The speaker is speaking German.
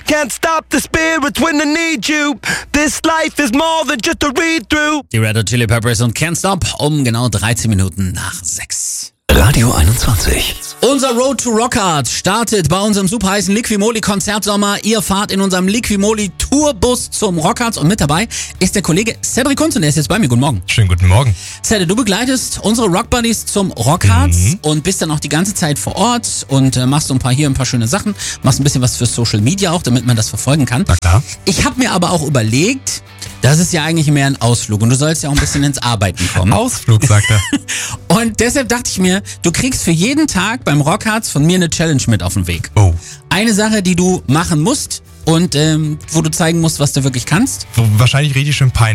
can't stop the spirits when they need you. This life is more than just a read-through. Die Red Hot Chili Peppers und Can't Stop um genau 13 Minuten nach 6. Radio 21. Unser Road to Rockhard startet bei unserem super heißen Liquimoli Konzertsommer. Ihr fahrt in unserem Liquimoli Tourbus zum Rockhard und mit dabei ist der Kollege Cedric Kunz und der ist jetzt bei mir. Guten Morgen. Schönen guten Morgen. Cedric, du begleitest unsere Rockbuddies zum Rockhard und bist dann auch die ganze Zeit vor Ort und machst so ein paar schöne Sachen, machst ein bisschen was für Social Media auch, damit man das verfolgen kann. Na klar. Ich habe mir aber auch überlegt, das ist ja eigentlich mehr ein Ausflug und du sollst ja auch ein bisschen ins Arbeiten kommen. Ausflug, sagt er. Und deshalb dachte ich mir, du kriegst für jeden Tag beim Rockhards von mir eine Challenge mit auf den Weg. Oh. Eine Sache, die du machen musst und wo du zeigen musst, was du wirklich kannst. Wahrscheinlich richtig schön peinlich.